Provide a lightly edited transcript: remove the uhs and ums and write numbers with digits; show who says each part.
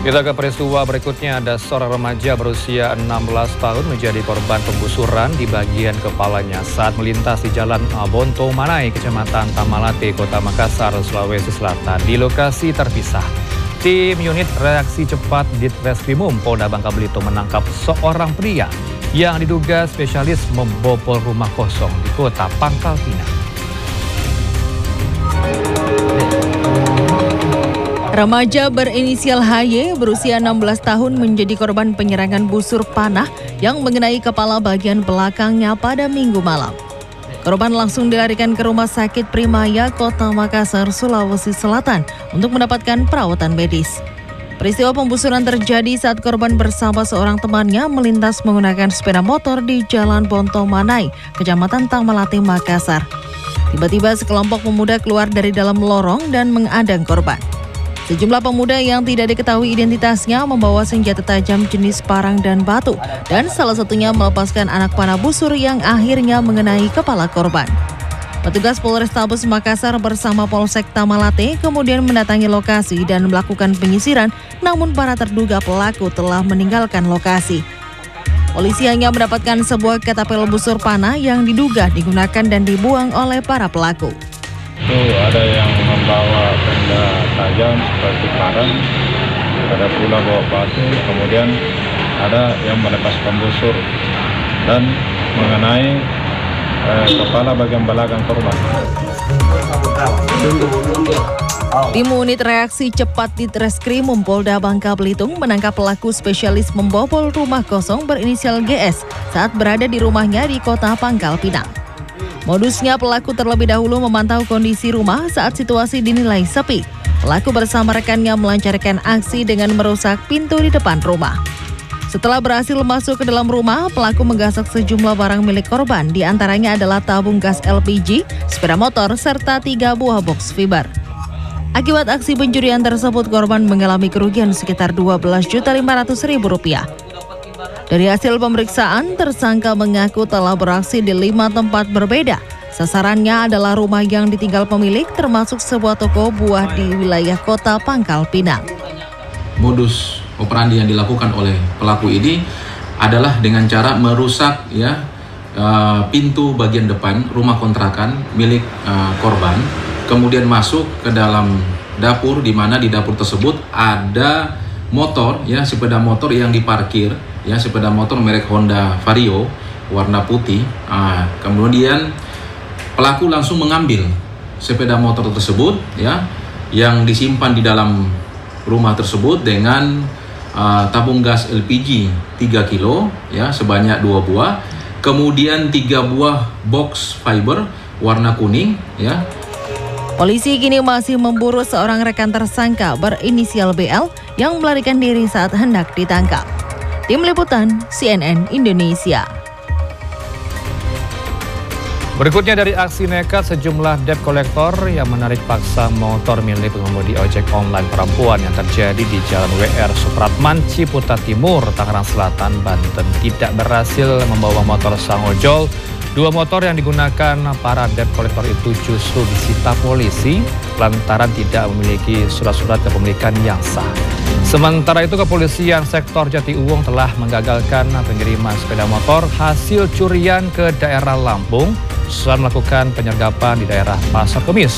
Speaker 1: Kita ke peristiwa berikutnya, ada seorang remaja berusia 16 tahun menjadi korban penggusuran di bagian kepalanya saat melintas di Jalan Bonto Manai, Kecamatan Tamalate, Kota Makassar, Sulawesi Selatan. Di lokasi terpisah, tim unit reaksi cepat Ditreskrimum Polda Bangka Belitung menangkap seorang pria yang diduga spesialis membobol rumah kosong di Kota Pangkal Pinang.
Speaker 2: Remaja berinisial HY berusia 16 tahun menjadi korban penyerangan busur panah yang mengenai kepala bagian belakangnya pada Minggu malam. Korban langsung dilarikan ke Rumah Sakit Primaya Kota Makassar, Sulawesi Selatan untuk mendapatkan perawatan medis. Peristiwa pembusuran terjadi saat korban bersama seorang temannya melintas menggunakan sepeda motor di Jalan Bonto Manai, Kecamatan Tamalate, Makassar. Tiba-tiba sekelompok pemuda keluar dari dalam lorong dan mengadang korban. Sejumlah pemuda yang tidak diketahui identitasnya membawa senjata tajam jenis parang dan batu, dan salah satunya melepaskan anak panah busur yang akhirnya mengenai kepala korban. Petugas Polrestabes Makassar bersama Polsek Tamalate kemudian mendatangi lokasi dan melakukan penyisiran, namun para terduga pelaku telah meninggalkan lokasi. Polisi hanya mendapatkan sebuah katapel busur panah yang diduga digunakan dan dibuang oleh para pelaku.
Speaker 3: Ada yang membawa benda tajam seperti parang, ada pula bawa batu, kemudian ada yang melepaskan busur dan mengenai kepala bagian belakang korban.
Speaker 2: Tim unit reaksi cepat Ditreskrimum Polda Bangka Belitung menangkap pelaku spesialis membobol rumah kosong berinisial GS saat berada di rumahnya di Kota Pangkal Pinang. Modusnya, pelaku terlebih dahulu memantau kondisi rumah saat situasi dinilai sepi. Pelaku bersama rekannya melancarkan aksi dengan merusak pintu di depan rumah. Setelah berhasil masuk ke dalam rumah, pelaku menggasak sejumlah barang milik korban, di antaranya adalah tabung gas LPG, sepeda motor, serta 3 buah box fiber. Akibat aksi pencurian tersebut, korban mengalami kerugian sekitar Rp12.500.000. Dari hasil pemeriksaan, tersangka mengaku telah beraksi di 5 tempat berbeda. Sasarannya adalah rumah yang ditinggal pemilik, termasuk sebuah toko buah di wilayah Kota Pangkal Pinang.
Speaker 4: Modus operandi yang dilakukan oleh pelaku ini adalah dengan cara merusak pintu bagian depan rumah kontrakan milik korban, kemudian masuk ke dalam dapur, di mana di dapur tersebut ada motor, sepeda motor yang diparkir, sepeda motor merek Honda Vario warna putih. Kemudian pelaku langsung mengambil sepeda motor tersebut, yang disimpan di dalam rumah tersebut dengan tabung gas LPG 3 kilo, sebanyak 2 buah, kemudian 3 buah box fiber warna kuning,
Speaker 2: Polisi kini masih memburu seorang rekan tersangka berinisial BL yang melarikan diri saat hendak ditangkap. Tim Liputan CNN Indonesia.
Speaker 1: Berikutnya, dari aksi nekat sejumlah debt collector yang menarik paksa motor milik pengemudi ojek online perempuan yang terjadi di Jalan WR Supratman, Ciputat Timur, Tangerang Selatan, Banten, tidak berhasil membawa motor sang ojol. 2 motor yang digunakan para debt collector itu justru disita polisi lantaran tidak memiliki surat-surat kepemilikan yang sah. Sementara itu, kepolisian sektor Jatiuwung telah menggagalkan pengiriman sepeda motor hasil curian ke daerah Lampung setelah melakukan penyergapan di daerah Pasar Kemis.